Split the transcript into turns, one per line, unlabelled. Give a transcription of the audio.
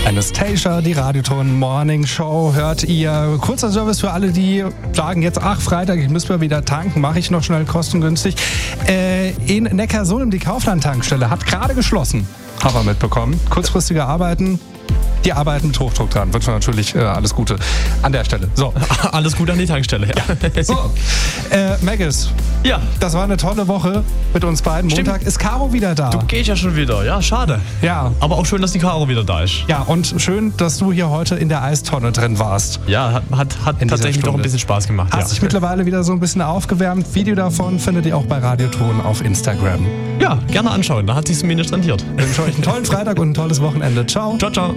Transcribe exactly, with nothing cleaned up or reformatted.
Anastasia, die Radioton Morning Show hört ihr. Kurzer Service für alle, die sagen jetzt, ach Freitag, ich muss mal wieder tanken, mache ich noch schnell kostengünstig. Äh, in Neckarsulm, die Kaufland-Tankstelle, hat gerade geschlossen. Haben wir mitbekommen. Kurzfristige Arbeiten. Die arbeiten mit Hochdruck dran. Wünschen wir natürlich äh, alles Gute an der Stelle. So.
Alles Gute an die Tankstelle, ja.
ja. So, äh, Maggis.
Ja.
Das war eine tolle Woche mit uns beiden.
Stimmt.
Montag ist Caro wieder da.
Du gehst ja schon wieder. Ja, schade.
Ja.
Aber auch schön, dass die Caro wieder da ist.
Ja, und schön, dass du hier heute in der Eistonne drin warst.
Ja, hat, hat, hat tatsächlich doch ein bisschen Spaß gemacht.
Hast
ja.
dich mittlerweile wieder so ein bisschen aufgewärmt. Video davon findet ihr auch bei Radioton auf Instagram.
Ja, gerne anschauen. Da hat sich zumindest rentiert.
Ich wünsche euch einen tollen Freitag und ein tolles Wochenende. Ciao.
Ciao, ciao.